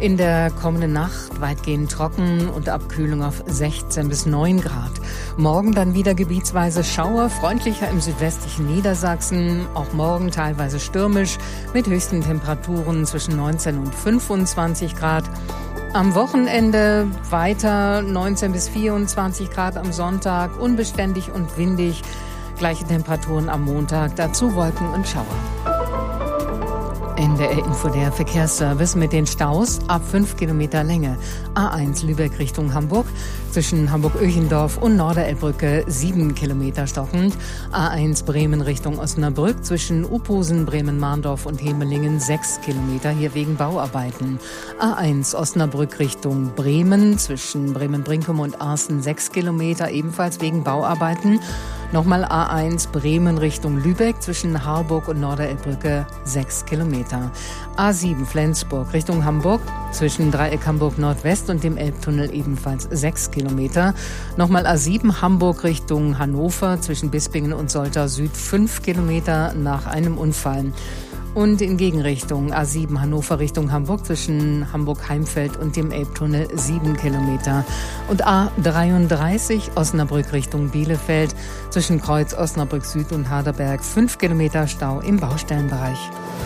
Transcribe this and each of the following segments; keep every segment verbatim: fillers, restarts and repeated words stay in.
In der kommenden Nacht weitgehend trocken und Abkühlung auf sechzehn bis neun Grad. Morgen dann wieder gebietsweise Schauer, freundlicher im südwestlichen Niedersachsen. Auch morgen teilweise stürmisch mit höchsten Temperaturen zwischen neunzehn und fünfundzwanzig Grad. Am Wochenende weiter neunzehn bis vierundzwanzig Grad am Sonntag, unbeständig und windig. Gleiche Temperaturen am Montag, dazu Wolken und Schauer. N D R-Info, der Verkehrsservice mit den Staus ab fünf Kilometer Länge. A eins Lübeck Richtung Hamburg, zwischen Hamburg-Öchendorf und Norderelbbrücke sieben Kilometer stockend. A eins Bremen Richtung Osnabrück, zwischen Uphusen, Bremen-Mahndorf und Hemelingen sechs Kilometer, hier wegen Bauarbeiten. A eins Osnabrück Richtung Bremen, zwischen Bremen-Brinkum und Arsten sechs Kilometer, ebenfalls wegen Bauarbeiten. Nochmal A eins Bremen Richtung Lübeck, zwischen Harburg und Norderelbbrücke sechs Kilometer. A sieben Flensburg Richtung Hamburg, zwischen Dreieck Hamburg Nordwest und dem Elbtunnel ebenfalls sechs Kilometer. Nochmal A sieben Hamburg Richtung Hannover, zwischen Bispingen und Soltau Süd fünf Kilometer nach einem Unfall. Und in Gegenrichtung A sieben Hannover Richtung Hamburg, zwischen Hamburg-Heimfeld und dem Elbtunnel sieben Kilometer. Und A dreiunddreißig Osnabrück Richtung Bielefeld, zwischen Kreuz Osnabrück Süd und Harderberg fünf Kilometer Stau im Baustellenbereich.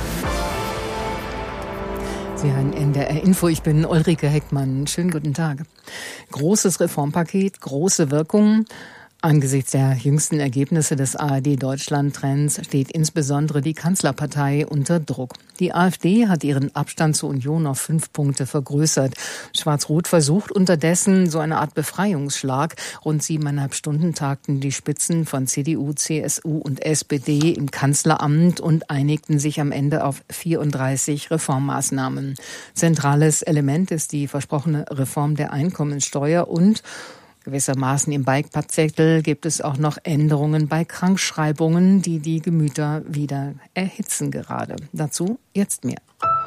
Sie hören N D R Info, ich bin Ulrike Heckmann. Schönen guten Tag. Großes Reformpaket, große Wirkung. Angesichts der jüngsten Ergebnisse des A R D-Deutschland-Trends steht insbesondere die Kanzlerpartei unter Druck. Die AfD hat ihren Abstand zur Union auf fünf Punkte vergrößert. Schwarz-Rot versucht unterdessen so eine Art Befreiungsschlag. Rund siebeneinhalb Stunden tagten die Spitzen von C D U, C S U und S P D im Kanzleramt und einigten sich am Ende auf vierunddreißig Reformmaßnahmen. Zentrales Element ist die versprochene Reform der Einkommensteuer und gewissermaßen im Beipackzettel gibt es auch noch Änderungen bei Krankschreibungen, die die Gemüter wieder erhitzen gerade. Dazu jetzt mehr.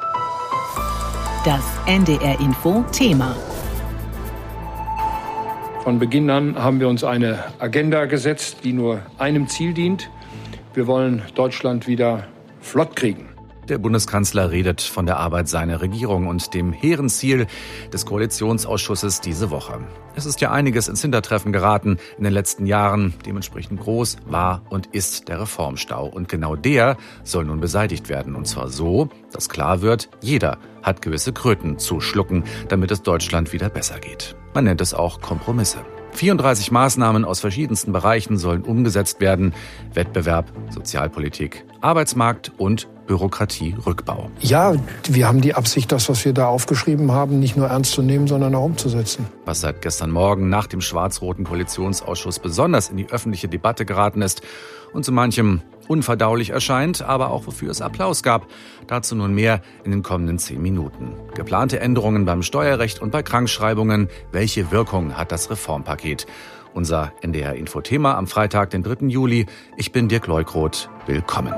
Das N D R-Info-Thema. Von Beginn an haben wir uns eine Agenda gesetzt, die nur einem Ziel dient. Wir wollen Deutschland wieder flott kriegen. Der Bundeskanzler redet von der Arbeit seiner Regierung und dem hehren Ziel des Koalitionsausschusses diese Woche. Es ist ja einiges ins Hintertreffen geraten in den letzten Jahren. Dementsprechend groß war und ist der Reformstau. Und genau der soll nun beseitigt werden. Und zwar so, dass klar wird, jeder hat gewisse Kröten zu schlucken, damit es Deutschland wieder besser geht. Man nennt es auch Kompromisse. vierunddreißig Maßnahmen aus verschiedensten Bereichen sollen umgesetzt werden. Wettbewerb, Sozialpolitik, Arbeitsmarkt und Bürokratierückbau. Ja, wir haben die Absicht, das, was wir da aufgeschrieben haben, nicht nur ernst zu nehmen, sondern auch umzusetzen. Was seit gestern Morgen nach dem schwarz-roten Koalitionsausschuss besonders in die öffentliche Debatte geraten ist und zu manchem unverdaulich erscheint, aber auch wofür es Applaus gab. Dazu nun mehr in den kommenden zehn Minuten. Geplante Änderungen beim Steuerrecht und bei Krankschreibungen. Welche Wirkung hat das Reformpaket? Unser N D R-Info-Thema am Freitag, den dritten Juli. Ich bin Dirk Leukroth. Willkommen.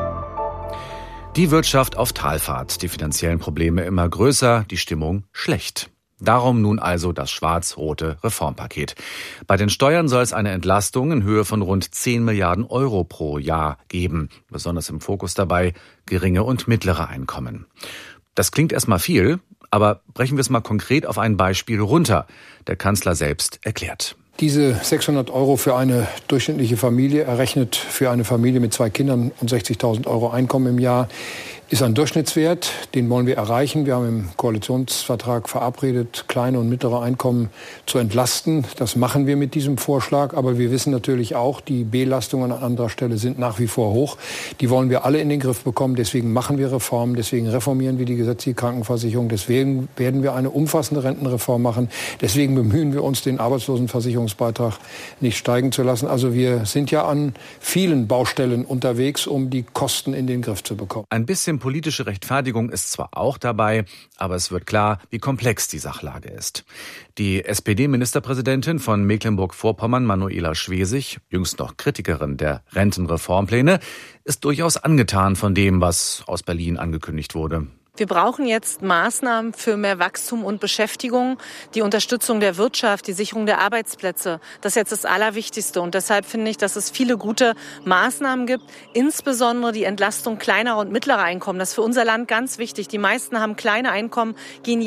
Die Wirtschaft auf Talfahrt, die finanziellen Probleme immer größer, die Stimmung schlecht. Darum nun also das schwarz-rote Reformpaket. Bei den Steuern soll es eine Entlastung in Höhe von rund zehn Milliarden Euro pro Jahr geben. Besonders im Fokus dabei geringe und mittlere Einkommen. Das klingt erstmal viel, aber brechen wir es mal konkret auf ein Beispiel runter. Der Kanzler selbst erklärt. Diese sechshundert Euro für eine durchschnittliche Familie, errechnet für eine Familie mit zwei Kindern und sechzigtausend Euro Einkommen im Jahr, ist ein Durchschnittswert, den wollen wir erreichen. Wir haben im Koalitionsvertrag verabredet, kleine und mittlere Einkommen zu entlasten. Das machen wir mit diesem Vorschlag. Aber wir wissen natürlich auch, die Belastungen an anderer Stelle sind nach wie vor hoch. Die wollen wir alle in den Griff bekommen. Deswegen machen wir Reformen. Deswegen reformieren wir die gesetzliche Krankenversicherung. Deswegen werden wir eine umfassende Rentenreform machen. Deswegen bemühen wir uns, den Arbeitslosenversicherungsbeitrag nicht steigen zu lassen. Also wir sind ja an vielen Baustellen unterwegs, um die Kosten in den Griff zu bekommen. Ein bisschen politische Rechtfertigung ist zwar auch dabei, aber es wird klar, wie komplex die Sachlage ist. Die S P D-Ministerpräsidentin von Mecklenburg-Vorpommern, Manuela Schwesig, jüngst noch Kritikerin der Rentenreformpläne, ist durchaus angetan von dem, was aus Berlin angekündigt wurde. Wir brauchen jetzt Maßnahmen für mehr Wachstum und Beschäftigung, die Unterstützung der Wirtschaft, die Sicherung der Arbeitsplätze. Das ist jetzt das Allerwichtigste. Und deshalb finde ich, dass es viele gute Maßnahmen gibt, insbesondere die Entlastung kleinerer und mittlerer Einkommen. Das ist für unser Land ganz wichtig. Die meisten haben kleine Einkommen, gehen